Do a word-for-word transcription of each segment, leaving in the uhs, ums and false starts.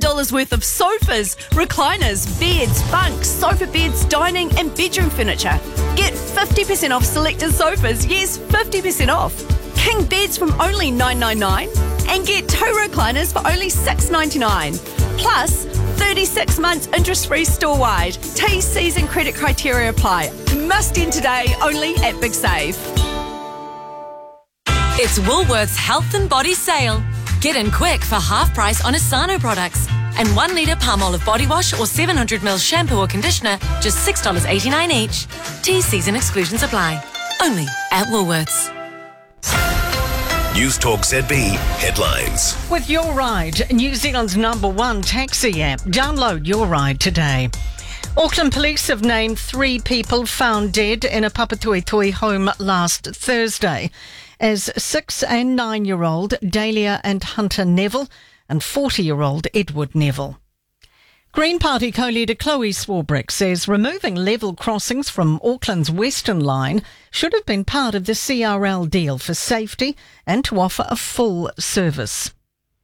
dollars worth of sofas, recliners, beds, bunks, sofa beds, dining and bedroom furniture. Get fifty percent off selected sofas. Yes, fifty percent off. King beds from only nine ninety-nine and get two recliners for only six ninety-nine. Plus, thirty-six months interest-free store-wide. T, C's and credit criteria apply. Must in today, only at Big Save. It's Woolworths Health and Body Sale. Get in quick for half price on Asano products. And one litre palm olive body wash or seven hundred milliliters shampoo or conditioner, just six dollars eighty-nine each. T, C's and exclusions apply. Only at Woolworths. News Talk Z B headlines. With Your Ride, New Zealand's number one taxi app. Download Your Ride today. Auckland Police have named three people found dead in a Papatoetoe home last Thursday, as six and nine-year-old Dahlia and Hunter Neville and forty-year-old Edward Neville. Green Party co-leader Chloe Swarbrick says removing level crossings from Auckland's Western Line should have been part of the C R L deal for safety and to offer a full service.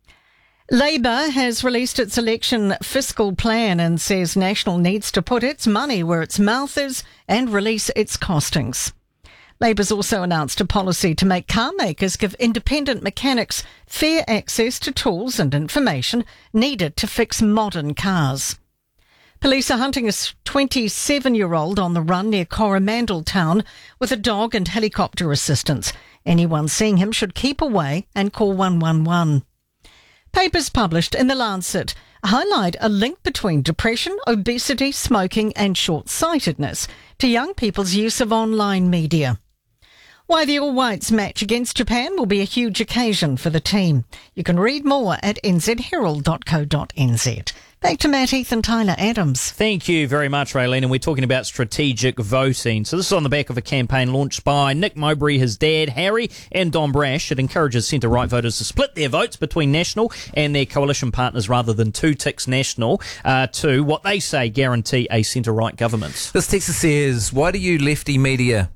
Labour has released its election fiscal plan and says National needs to put its money where its mouth is and release its costings. Labour's also announced a policy to make car makers give independent mechanics fair access to tools and information needed to fix modern cars. Police are hunting a twenty-seven-year-old on the run near Coromandel town with a dog and helicopter assistance. Anyone seeing him should keep away and call one one one. Papers published in The Lancet highlight a link between depression, obesity, smoking and short-sightedness to young people's use of online media. Why the All Whites match against Japan will be a huge occasion for the team. You can read more at n z herald dot co dot n z. Back to Matt Heath and Tyler Adams. Thank you very much, Raylene. And we're talking about strategic voting. So this is on the back of a campaign launched by Nick Mowbray, his dad, Harry, and Don Brash. It encourages centre-right voters to split their votes between National and their coalition partners rather than two ticks National uh, to what they say guarantee a centre-right government. This text says, why do you lefty media,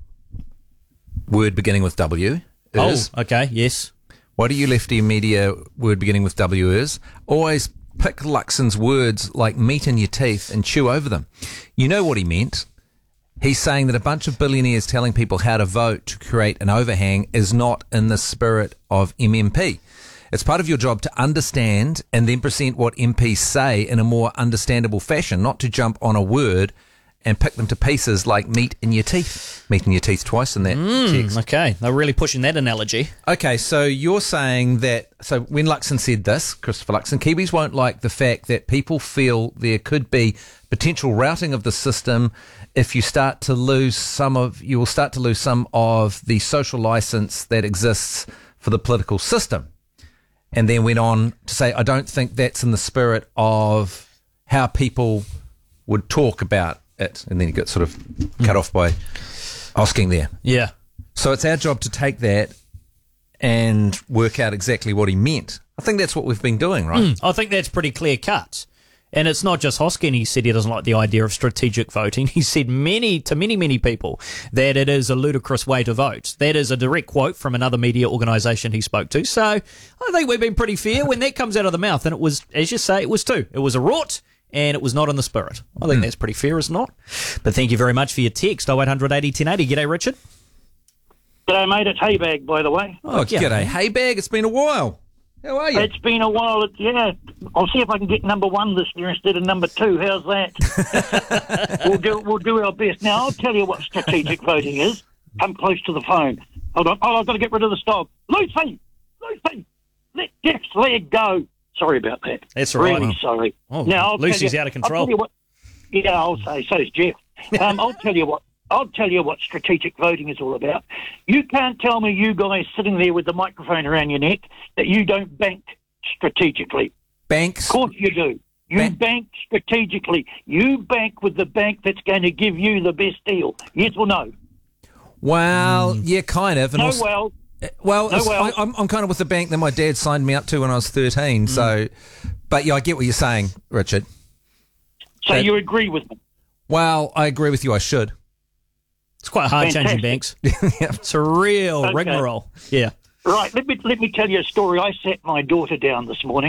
word beginning with W, is, oh, okay, yes. why do you lefty media, word beginning with W, is, always pick Luxon's words like meat in your teeth and chew over them? You know what he meant. He's saying that a bunch of billionaires telling people how to vote to create an overhang is not in the spirit of M M P. It's part of your job to understand and then present what M Ps say in a more understandable fashion, not to jump on a word and pick them to pieces like meat in your teeth. Meat in your teeth twice in that Mm, text. okay, they're really pushing that analogy. Okay, so you're saying that, so when Luxon said this, Christopher Luxon, Kiwis won't like the fact that people feel there could be potential routing of the system if you start to lose some of, you will start to lose some of the social license that exists for the political system. And then went on to say, I don't think that's in the spirit of how people would talk about it. And then he got sort of cut mm. off by asking there. Yeah. So it's our job to take that and work out exactly what he meant. I think that's what we've been doing, right? Mm, I think that's pretty clear cut. And it's not just Hoskin. He said he doesn't like the idea of strategic voting. He said many to many, many people that it is a ludicrous way to vote. That is a direct quote from another media organisation he spoke to. So I think we've been pretty fair when that comes out of the mouth. And it was, as you say, it was two. It was a rort. And it was not in the spirit. I think mm. that's pretty fair, is it not? But thank you very much for your text, oh eight hundred eighty ten eighty. G'day, Richard. G'day, mate. It's Haybag, by the way. Oh, yeah. G'day, Haybag. It's been a while. How are you? It's been a while. Yeah. I'll see if I can get number one this year instead of number two. How's that? we'll do We'll do our best. Now, I'll tell you what strategic voting is. Come close to the phone. Hold on. Oh, I've got to get rid of the stop. Lucy! Lucy! Let Jeff's leg go. Sorry about that. That's all right. Really well. sorry. Oh, now, I'll Lucy's you, out of control. I'll tell you what, yeah, I'll say. So is Jeff. Um, I'll tell you what. I'll tell you what strategic voting is all about. You can't tell me, you guys sitting there with the microphone around your neck, that you don't bank strategically. Banks? Of course you do. You bank, bank strategically. You bank with the bank that's going to give you the best deal. Yes or no? Well, mm. yeah, kind of. And no, also, well. Well, no, well. I, I'm, I'm kind of with the bank that my dad signed me up to when I was thirteen. Mm. So, but yeah, I get what you're saying, Richard. So that, you agree with me? Well, I agree with you. I should. It's quite hard Fantastic. changing banks. Yeah. It's a real okay. rigmarole. Yeah. Right. Let me let me tell you a story. I sat my daughter down this morning.